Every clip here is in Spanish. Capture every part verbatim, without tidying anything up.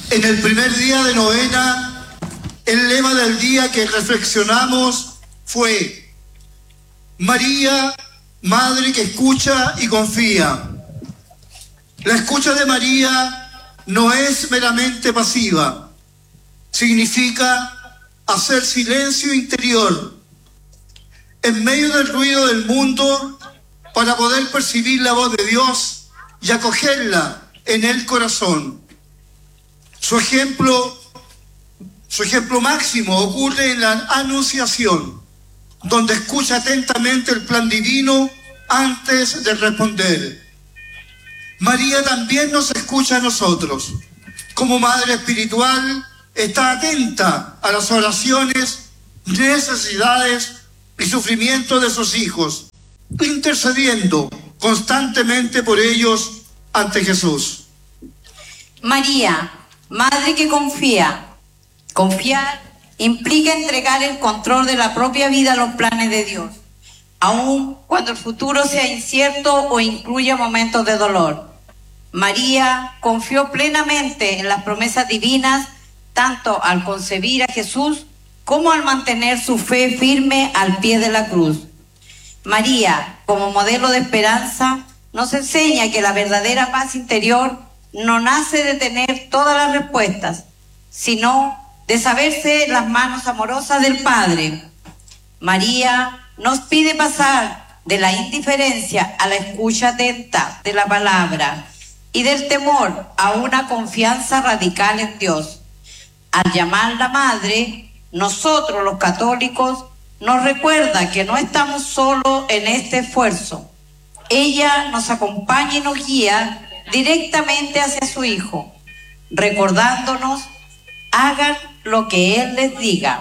En el primer día de novena, el lema del día que reflexionamos fue: María, Madre que escucha y confía. La escucha de María no es meramente pasiva, significa hacer silencio interior en medio del ruido del mundo para poder percibir la voz de Dios y acogerla en el corazón. Su ejemplo, su ejemplo máximo ocurre en la Anunciación, donde escucha atentamente el plan divino antes de responder. María también nos escucha a nosotros. Como madre espiritual, está atenta a las oraciones, necesidades y sufrimientos de sus hijos, intercediendo constantemente por ellos ante Jesús. María, madre que confía. Confiar implica entregar el control de la propia vida a los planes de Dios, aun cuando el futuro sea incierto o incluya momentos de dolor. María confió plenamente en las promesas divinas, tanto al concebir a Jesús como al mantener su fe firme al pie de la cruz. María, como modelo de esperanza, nos enseña que la verdadera paz interior no nace de tener todas las respuestas, sino de saberse en las manos amorosas del Padre. María nos pide pasar de la indiferencia a la escucha atenta de la palabra y del temor a una confianza radical en Dios. Al llamarla Madre, nosotros los católicos nos recuerda que no estamos solos en este esfuerzo. Ella nos acompaña y nos guía directamente hacia su Hijo, recordándonos: hagan lo que Él les diga.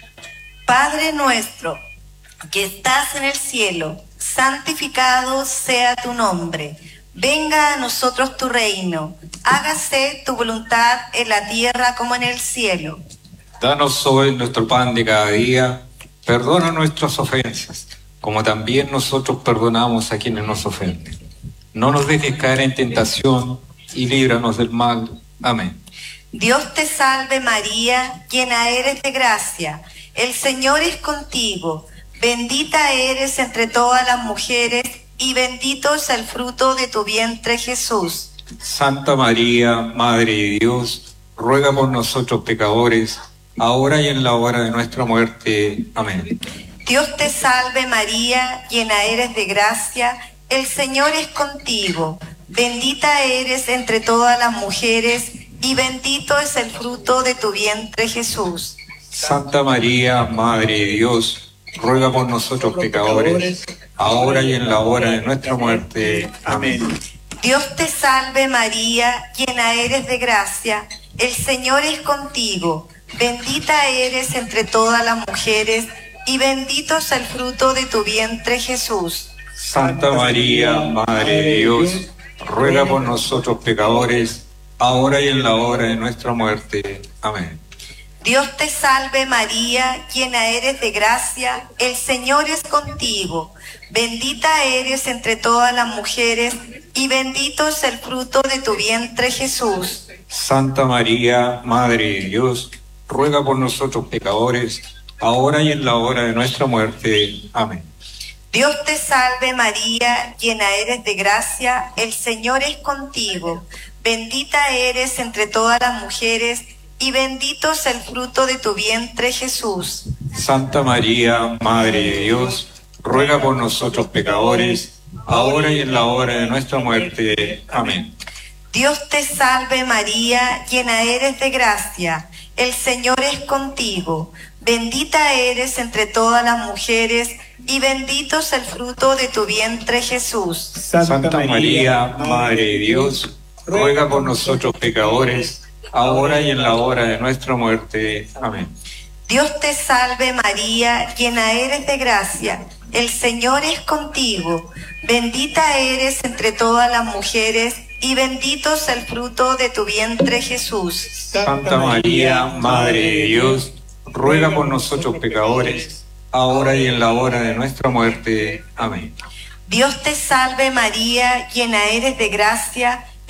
Padre nuestro, que estás en el cielo, santificado sea tu nombre. Venga a nosotros tu reino. Hágase tu voluntad en la tierra como en el cielo. Danos hoy nuestro pan de cada día. Perdona nuestras ofensas, como también nosotros perdonamos a quienes nos ofenden. No nos dejes caer en tentación y líbranos del mal. Amén. Dios te salve María, llena eres de gracia. El Señor es contigo. Bendita eres entre todas las mujeres y bendito es el fruto de tu vientre, Jesús. Santa María, Madre de Dios, ruega por nosotros pecadores, ahora y en la hora de nuestra muerte. Amén. Dios te salve María, llena eres de gracia, el Señor es contigo. Bendita eres entre todas las mujeres y bendito es el fruto de tu vientre, Jesús. Santa María, Madre de Dios, ruega por nosotros pecadores, ahora y en la hora de nuestra muerte. Amén. Dios te salve María, llena eres de gracia, el Señor es contigo. Bendita eres entre todas las mujeres y bendito es el fruto de tu vientre, Jesús. Santa María, Madre de Dios, ruega por nosotros pecadores, ahora y en la hora de nuestra muerte. Amén. Dios te salve María, llena eres de gracia, el Señor es contigo. Bendita eres entre todas las mujeres y bendito es el fruto de tu vientre, Jesús. Santa María, Madre de Dios, ruega por nosotros pecadores, ahora y en la hora de nuestra muerte. Amén. Dios te salve María, llena eres de gracia, el Señor es contigo. Bendita eres entre todas las mujeres y bendito es el fruto de tu vientre, Jesús. Santa María, Madre de Dios, ruega por nosotros pecadores, ahora y en la hora de nuestra muerte. Amén. Dios te salve María, llena eres de gracia, el Señor es contigo. Bendita eres entre todas las mujeres y bendito es el fruto de tu vientre, Jesús. Santa María, Madre de Dios, ruega por nosotros pecadores, ahora y en la hora de nuestra muerte. Amén. Dios te salve María, llena eres de gracia, el Señor es contigo. Bendita eres entre todas las mujeres y bendito es el fruto de tu vientre, Jesús. Santa María, Madre de Dios, ruega por nosotros pecadores, ahora y en la hora de nuestra muerte. Amén. Dios te salve María, llena eres de gracia,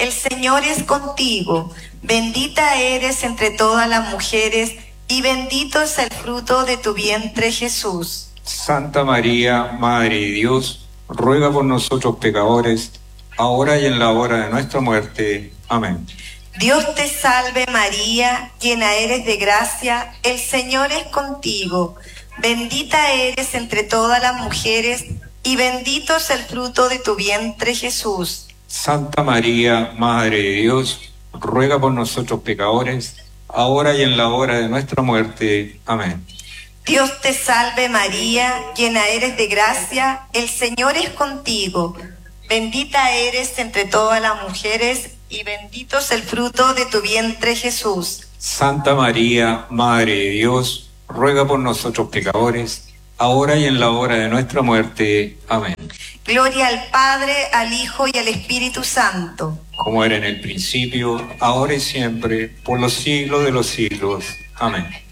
el Señor es contigo. Bendita eres entre todas las mujeres, y bendito es el fruto de tu vientre, Jesús. Santa María, Madre de Dios, ruega por nosotros pecadores, ahora y en la hora de nuestra muerte. Amén. Dios te salve María, llena eres de gracia, el Señor es contigo. Bendita eres entre todas las mujeres, y bendito es el fruto de tu vientre, Jesús. Santa María, Madre de Dios, ruega por nosotros pecadores, ahora y en la hora de nuestra muerte. Amén. Dios te salve María, llena eres de gracia, el Señor es contigo. Bendita eres entre todas las mujeres, y bendito es el fruto de tu vientre, Jesús. Santa María, Madre de Dios, ruega por nosotros pecadores, ahora y en la hora de nuestra muerte. Amén. Gloria al Padre, al Hijo y al Espíritu Santo. Como era en el principio, ahora y siempre, por los siglos de los siglos. Amén.